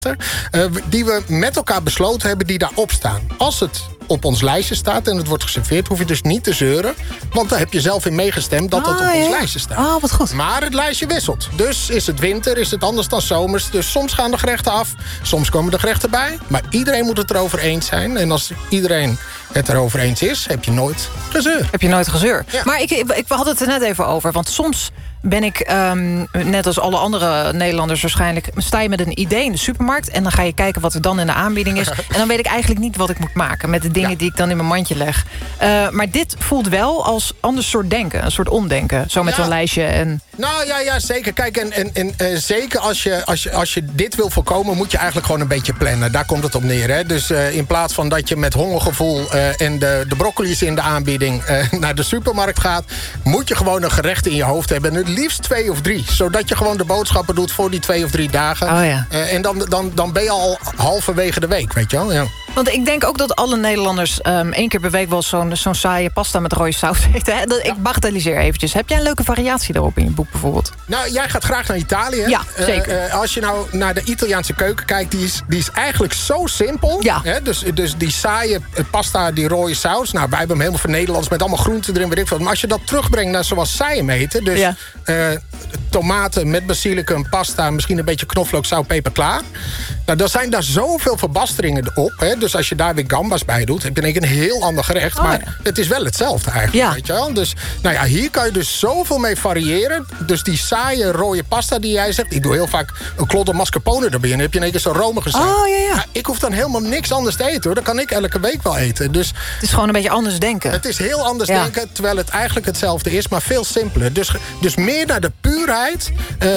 die we met elkaar besloten hebben, die daarop staan. Als het op ons lijstje staat en het wordt geserveerd, hoef je dus niet te zeuren. Want daar heb je zelf in meegestemd dat het op ons lijstje staat. Oh, wat goed. Maar het lijstje wisselt. Dus is het winter, is het anders dan zomers. Dus soms gaan de gerechten af, soms komen de gerechten bij. Maar iedereen moet het erover eens zijn. En als iedereen het erover eens is, heb je nooit gezeur. Heb je nooit gezeur. Ja. Maar ik had het er net even over. Want soms ben ik, net als alle andere Nederlanders waarschijnlijk, sta je met een idee in de supermarkt en dan ga je kijken wat er dan in de aanbieding is. En dan weet ik eigenlijk niet wat ik moet maken met de dingen die ik dan in mijn mandje leg. Maar dit voelt wel als ander soort denken, een soort omdenken. Zo met zo'n lijstje. En Nou ja, zeker. Kijk, en zeker als je dit wil voorkomen, moet je eigenlijk gewoon een beetje plannen. Daar komt het op neer. Hè? Dus in plaats van dat je met hongergevoel en de broccoli's in de aanbieding naar de supermarkt gaat, moet je gewoon een gerecht in je hoofd hebben. En het liefst 2 of 3. Zodat je gewoon de boodschappen doet voor die 2 of 3 dagen. Oh ja. En dan ben je al halverwege de week, weet je wel? Ja. Want ik denk ook dat alle Nederlanders 1 keer per week wel zo'n saaie pasta met rode saus eten. Hè? Ik bagatelliseer eventjes. Heb jij een leuke variatie daarop in je boek bijvoorbeeld? Nou, jij gaat graag naar Italië. Ja, zeker. Als je nou naar de Italiaanse keuken kijkt, die is eigenlijk zo simpel. Ja. Hè? Dus die saaie pasta, die rode saus. Nou, wij hebben hem helemaal voor Nederlands met allemaal groenten erin, weet ik veel. Maar als je dat terugbrengt naar zoals zij hem eten, dus tomaten met basilicum, pasta, misschien een beetje knoflook, zout, peper, klaar. Nou, dan zijn daar zoveel verbasteringen op. Hè? Dus als je daar weer gambas bij doet, heb je in één keer een heel ander gerecht. Maar het is wel hetzelfde eigenlijk. Weet je wel? Dus nou ja, hier kan je dus zoveel mee variëren. Dus die saaie rode pasta die jij zegt, ik doe heel vaak een klodder mascarpone erbij. En dan heb je in één keer zo'n romige saus. Ja, ik hoef dan helemaal niks anders te eten, hoor. Dat kan ik elke week wel eten. Dus het is gewoon een beetje anders denken. Het is heel anders denken, terwijl het eigenlijk hetzelfde is, maar veel simpeler. Dus meer naar de puurheid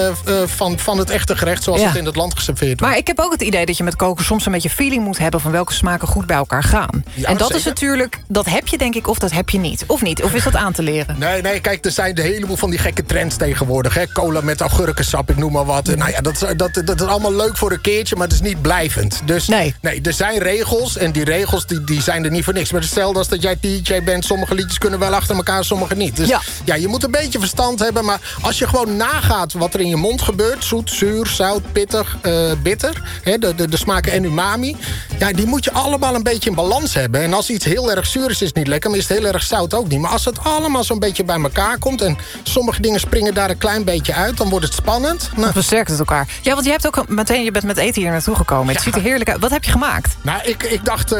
van het echte gerecht zoals het in het land geserveerd wordt. Maar ik heb ook het idee dat je met koken soms een beetje feeling moet hebben van welke smaken goed bij elkaar gaan. Ja, en dat zeker. is natuurlijk, dat heb je denk ik of dat heb je niet. Of niet, of is dat aan te leren? Nee, kijk, er zijn een heleboel van die gekke trends tegenwoordig. Hè? Cola met augurkensap, ik noem maar wat. Nou ja, dat is allemaal leuk voor een keertje, maar het is niet blijvend. Dus nee, er zijn regels en die regels die zijn er niet voor niks. Maar hetzelfde als dat jij DJ bent, sommige liedjes kunnen wel achter elkaar, sommige niet. Dus ja, je moet een beetje verstand hebben, maar als je gewoon nagaat wat er in je mond gebeurt, zoet, zuur, zout, pittig, bitter, hè, de smaken en umami, ja, die moet je allemaal een beetje in balans hebben. En als iets heel erg zuur is het niet lekker, maar is het heel erg zout ook niet. Maar als het allemaal zo'n beetje bij elkaar komt en sommige dingen springen daar een klein beetje uit, dan wordt het spannend. Dan versterkt het elkaar. Ja, want je hebt ook meteen, je bent met eten hier naartoe gekomen. Het ziet er heerlijk uit. Wat heb je gemaakt? Nou, ik dacht,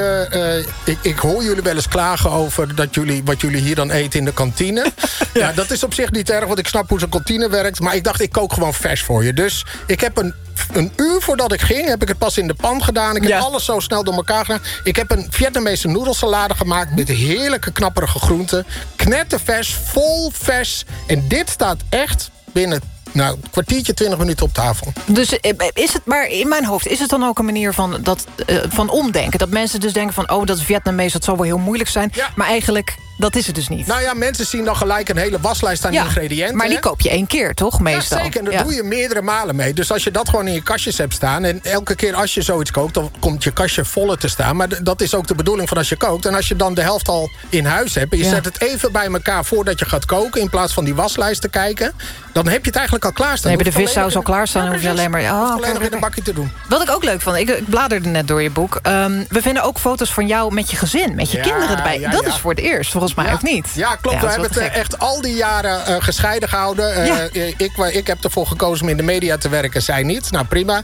ik hoor jullie wel eens klagen over wat jullie hier dan eten in de kantine. Ja, dat is op zich niet erg, want ik snap hoe zo'n kantine werkt. Maar ik dacht, ik kook gewoon vers voor je. Dus ik heb een uur voordat ik ging, heb ik het pas in de pan gedaan. Ik heb alles zo snel door elkaar gedaan. Ik heb een Vietnamese noedelsalade gemaakt met heerlijke knapperige groenten. Knettervers, vol vers. En dit staat echt binnen een kwartiertje, 20 minuten op tafel. Dus is het, maar in mijn hoofd, is het dan ook een manier van omdenken? Dat mensen dus denken van, dat is Vietnamees, dat zal wel heel moeilijk zijn. Ja. Maar eigenlijk, dat is het dus niet. Nou ja, mensen zien dan gelijk een hele waslijst aan ingrediënten. Maar die koop je 1 keer, toch? Meestal. Ja, zeker. En daar doe je meerdere malen mee. Dus als je dat gewoon in je kastjes hebt staan, en elke keer als je zoiets kookt, dan komt je kastje voller te staan. Maar dat is ook de bedoeling van als je kookt. En als je dan de helft al in huis hebt, en je zet het even bij elkaar voordat je gaat koken, in plaats van die waslijst te kijken, dan heb je het eigenlijk al klaarstaan. Dan heb je de vissaus al klaarstaan, dan hoef je alleen maar alleen nog in een bakje te doen. Wat ik ook leuk vond, ik bladerde net door je boek. We vinden ook foto's van jou met je gezin, met je kinderen erbij. Dat is voor het eerst, volgens mij, of niet? Ja, klopt. We hebben het echt al die jaren gescheiden gehouden. Ik heb ervoor gekozen om in de media te werken, zij niet. Nou, prima.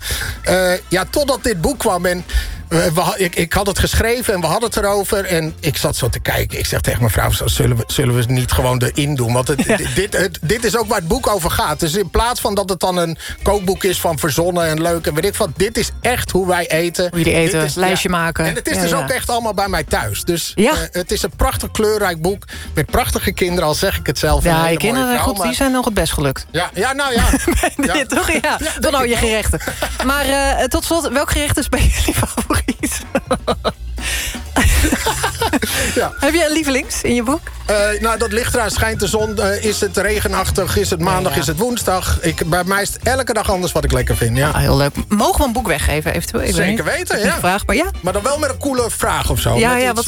Totdat dit boek kwam en ik had het geschreven en we hadden het erover. En ik zat zo te kijken. Ik zeg tegen mijn vrouw, zullen we het niet gewoon erin doen? Want dit is ook waar het boek over gaat. Dus in plaats van dat het dan een kookboek is van verzonnen en leuk en weet ik wat. Dit is echt hoe wij eten. Hoe jullie eten, lijstje maken. En het is dus ook echt allemaal bij mij thuis. Dus het is een prachtig kleurrijk boek met prachtige kinderen, al zeg ik het zelf. Ja, je kinderen, die zijn nog het best gelukt. Ja. Toch? Ja, dan hou je gerechten. Maar tot slot, welk gerecht is bij jullie favoriet? Heb je een lievelings in je boek? Dat ligt eraan. Schijnt de zon, is het regenachtig, is het maandag, is het woensdag. Bij mij is het elke dag anders wat ik lekker vind. Ja. Heel leuk. Mogen we een boek weggeven eventueel? Zeker weten, ja. Vraag, maar dan wel met een coole vraag of zo.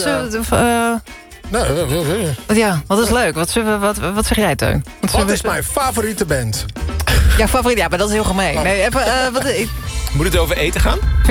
Wat is leuk? Wat zeg jij, Teun? Wat is mijn favoriete band? Ja, favoriet, maar dat is heel gemeen. Nee, Moet het over eten gaan?